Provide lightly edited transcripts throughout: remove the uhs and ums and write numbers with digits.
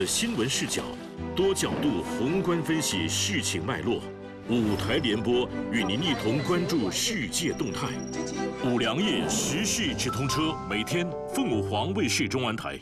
新闻视角，多角度宏观分析事情脉络。五台联播与您一同关注世界动态。五粮液时事直通车，每天凤凰卫视中文台。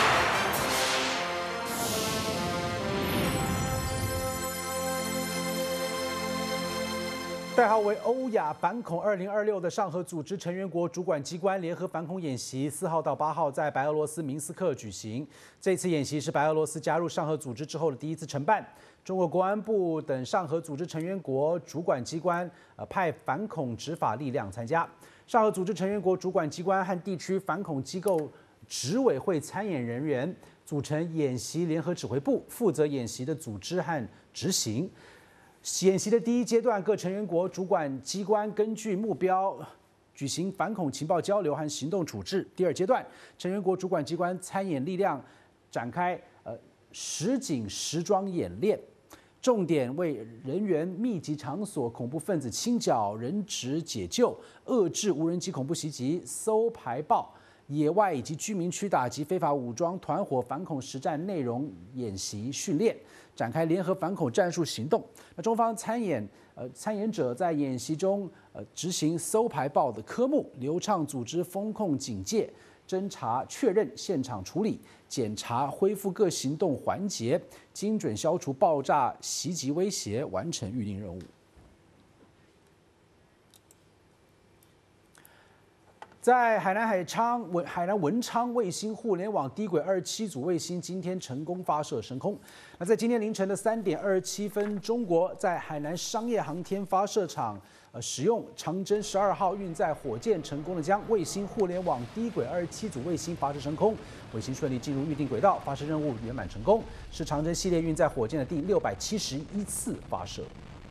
代号为欧亚反恐2026的上合组织成员国主管机关联合反恐演习4号到8号在白俄罗斯明斯克举行。这次演习是白俄罗斯加入上合组织之后的第一次承办。中国国安部等上合组织成员国主管机关派反恐执法力量参加。上合组织成员国主管机关和地区反恐机构执委会参演人员组成演习联合指挥部，负责演习的组织和执行。演习的第一阶段，各成员国主管机关根据目标举行反恐情报交流和行动处置。第二阶段，成员国主管机关参演力量展开实景实装演练，重点为人员密集场所恐怖分子清剿、人质解救、遏制无人机恐怖袭击、搜排爆、野外以及居民区打击非法武装团伙反恐实战内容演习训练，展开联合反恐战术行动。那中方参演者在演习中执行搜排爆的科目，流畅组织风控警戒、侦查确认、现场处理、检查、恢复各行动环节，精准消除爆炸袭击威胁，完成预定任务。在海南文昌卫星互联网低轨27组卫星今天成功发射升空。那在今天凌晨的3点27分，中国在海南商业航天发射场使用长征12号运载火箭，成功的将卫星互联网低轨27组卫星发射升空，卫星顺利进入预定轨道，发射任务圆满成功，是长征系列运载火箭的第671次发射。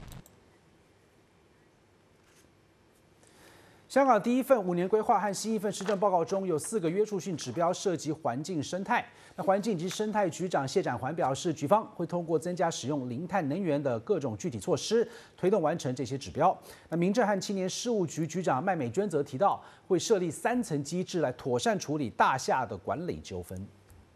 香港第一份5年规划和新一份施政报告中有4个约束性指标涉及环境生态。那环境及生态局长谢展寰表示，局方会通过增加使用零碳能源的各种具体措施，推动完成这些指标。那民政和青年事务局局长麦美娟则提到，会设立3层机制来妥善处理大厦的管理纠纷。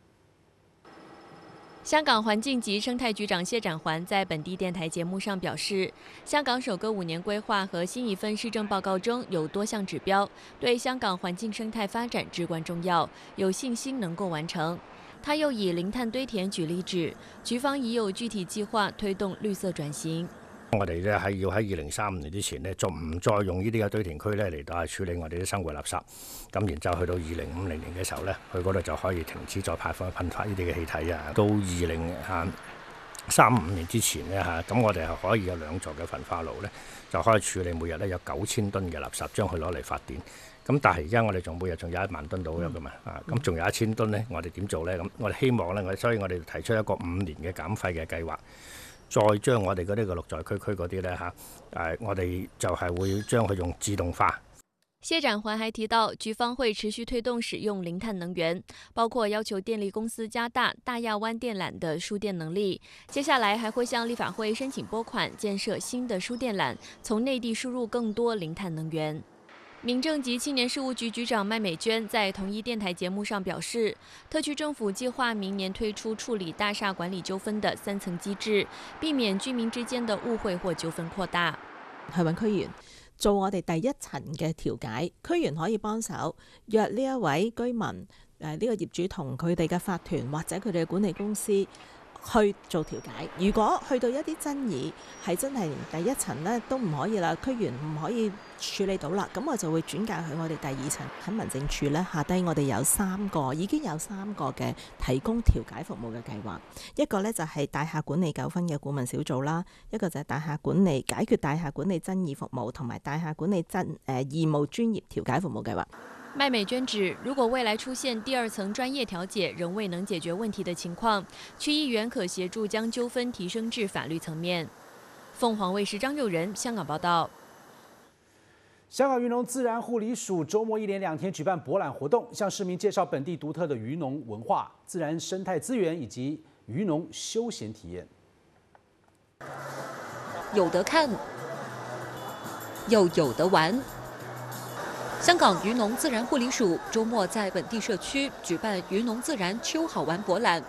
香港环境及生态局长谢展寰在本地电台节目上表示，香港首个5年规划和新一份施政报告中有多项指标，对香港环境生态发展至关重要，有信心能够完成。他又以零碳堆填举例子，局方已有具體計劃推動綠色轉型。 我哋咧係要喺2035年之前咧，就唔再用呢啲嘅堆填區咧嚟到係處理我哋啲生活垃圾。咁然之後去到2050年嘅時候咧，佢嗰度就可以停止再噴發呢啲嘅氣體啊。到2035年之前咧嚇，咁我哋係可以有2座嘅焚化爐咧，就可以處理每日咧有9000噸嘅垃圾，將佢攞嚟發電。咁但係而家我哋每日仲有1萬噸到嘅嘛，咁仲有1000噸咧，我哋點做咧？咁我哋希望咧，所以我哋提出一個5年嘅減廢嘅計劃。再將我哋嗰啲嘅綠在區嗰啲咧嚇，我哋就係會將佢用自動化。 謝展寰還提到，局方會持續推動使用零碳能源，包括要求電力公司加大大亞灣電纜的輸電能力。接下來還會向立法會申請撥款，建設新的輸電纜，從內地輸入更多零碳能源。民政及青年事務局局長麥美娟在同一電台節目上表示，特區政府計劃明年推出處理大廈管理糾紛的3層機制，避免居民之間的誤會或糾紛擴大。 去揾區議員做我哋第一層嘅調解，區議員可以幫手約呢一位居民呢個業主同佢哋嘅法團或者佢哋嘅管理公司去做調解。如果去到一啲爭議係真係連第一層咧都唔可以啦，區員唔可以處理到啦，咁我就會轉介去我哋第2層喺民政處咧下低，我哋已經有3個嘅提供調解服務嘅計劃。一個咧就係大廈管理糾紛嘅顧問小組啦，一個就係解決大廈管理爭議服務同埋大廈管理義務專業調解服務計劃。 麥美娟指，如果未來出現第2層專業調解仍未能解決問題的情況，區議員可協助將糾紛提升至法律層面。鳳凰衛視張佑仁香港報道。 香港漁農自然護理署周末1連2天舉辦博覽活動，向市民介紹本地獨特的漁農文化、自然生態資源以及漁農休閒體驗。 有得看，又有得玩。香港漁農自然護理署周末在本地社區舉辦漁農自然秋好玩博覽。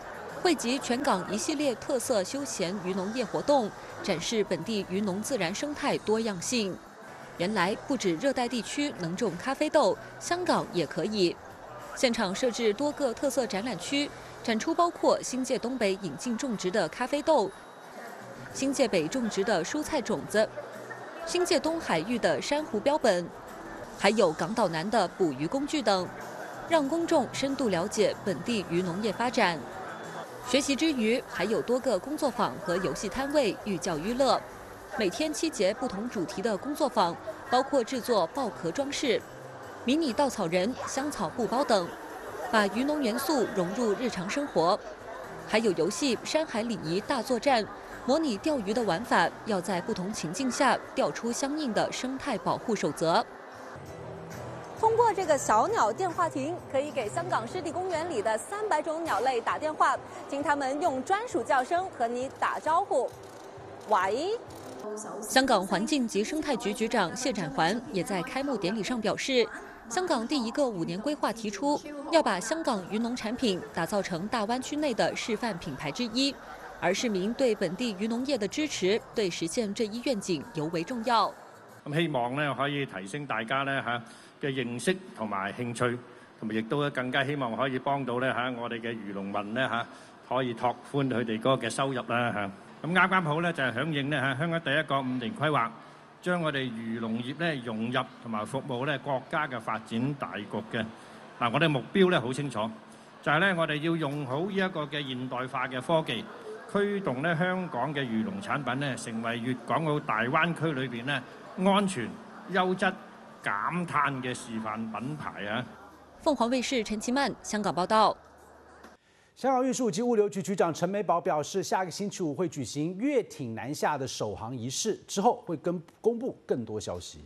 汇集全港一系列特色休闲渔农业活动，展示本地渔农自然生态多样性。原来不止热带地区能种咖啡豆，香港也可以。现场设置多个特色展览区，展出包括新界东北引进种植的咖啡豆、新界北种植的蔬菜种子、新界东海域的珊瑚标本，还有港岛南的捕鱼工具等，让公众深度了解本地渔农业发展。学习之余，还有多个工作坊和游戏摊位，寓教于乐。每天7节不同主题的工作坊，包括制作爆壳装饰、迷你稻草人、香草布包等，把渔农元素融入日常生活。还有游戏山海礼仪大作战，模拟钓鱼的玩法，要在不同情境下钓出相应的生态保护守则。 通过这个小鸟电话亭，可以给香港湿地公园里的300种鸟类打电话，听它们用专属叫声和你打招呼。喂。 香港环境及生态局局长谢展寰也在开幕典礼上表示，香港第一个5年规划提出，要把香港渔农产品打造成大湾区内的示范品牌之一，而市民對本地漁農業嘅支持，對實現這一願景尤為重要。 咁希望咧可以提升大家咧嘅認識同埋興趣，同埋亦都更加希望可以幫到咧我哋嘅漁農民咧可以拓寬佢哋嗰個嘅收入啦咁啱好咧就係響應咧香港第一個5年規劃，將我哋漁農業咧融入同埋服務咧國家嘅發展大局嘅。嗱，我哋目標咧好清楚，就係咧我哋要用好呢一個嘅現代化嘅科技，驅動咧香港嘅漁農產品咧成為粵港澳大灣區裏邊咧安全、優質、減碳嘅示範品牌啊！ 鳳凰衛視陳其曼香港報道。 香港运输及物流局局长陈美宝表示，下个星期5会举行越艇南下的首航仪式，之后会公布更多消息。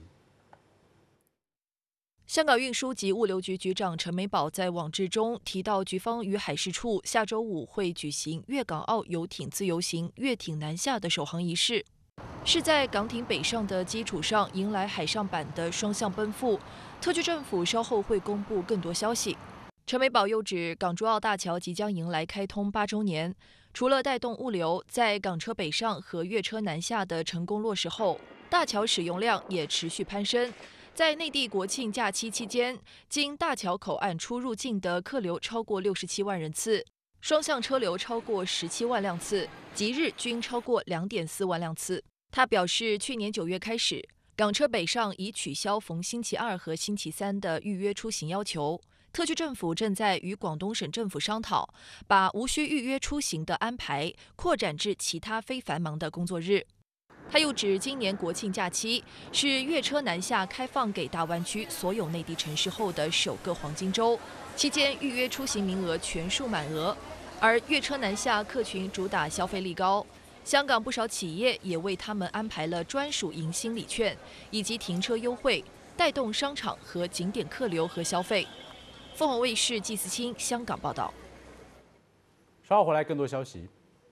香港运输及物流局局长陈美宝在网志中提到，局方与海事处下周5会举行粤港澳游艇自由行越艇南下的首航仪式，是在港艇北上的基础上迎来海上版的双向奔赴。特区政府稍后会公布更多消息。陈美宝又指，港珠澳大桥即将迎来开通8周年，除了带动物流在港车北上和越车南下的成功落实后，大桥使用量也持续攀升。在内地国庆假期期间，经大桥口岸出入境的客流超过67万人次，双向车流超过17万辆次，即日均超过2.4万辆次。他表示，去年9月开始，港车北上已取消逢星期2和星期3的预约出行要求。特区政府正在与广东省政府商讨，把无需预约出行的安排扩展至其他非繁忙的工作日。他又指，今年国庆假期是越车南下开放给大湾区所有内地城市后的首个黄金周，期间预约出行名额全数满额。而越车南下客群主打消费力高，香港不少企业也为他们安排了专属迎新礼券以及停车优惠，带动商场和景点客流和消费。凤凰卫视季思清香港报道。 稍后回来更多消息。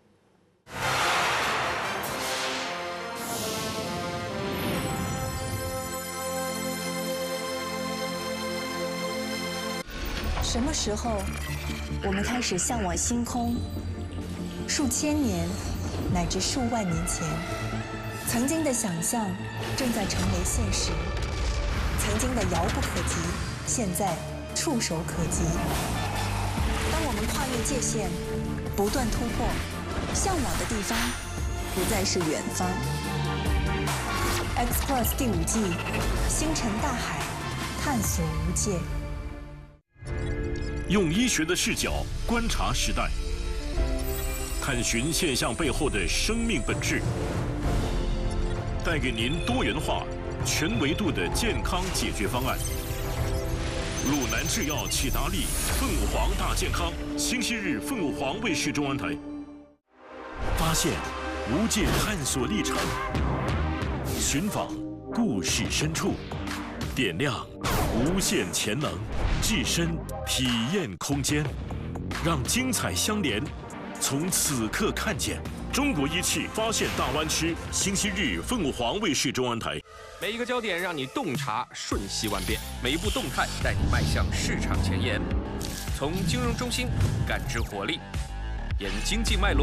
什么时候，我们开始向往星空？数千年，乃至数万年前，曾经的想象正在成为现实，曾经的遥不可及，现在触手可及。当我们跨越界限，不断突破，向往的地方不再是远方。X Plus 第5季，星辰大海，探索无界。 用医学的视角观察时代，探寻现象背后的生命本质，带给您多元化、全维度的健康解决方案。鲁南制药启达利凤凰大健康，星期日凤凰卫视中文台。发现无界探索历程，寻访故事深处，点亮无限潜能，置身体验空间，让精彩相连，从此刻看见。中国仪器发现大湾区，星期日凤凰卫视中文台。 每一个焦点让你洞察瞬息万变，每一步动态带你迈向市场前沿。从金融中心感知活力， 演经济脉络。